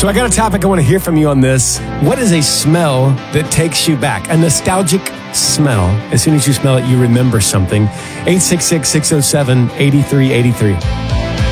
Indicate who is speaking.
Speaker 1: So I got a topic I want to hear from you on this. What is a smell that takes you back? A nostalgic smell. As soon as you smell it, you remember something. 866-607-8383.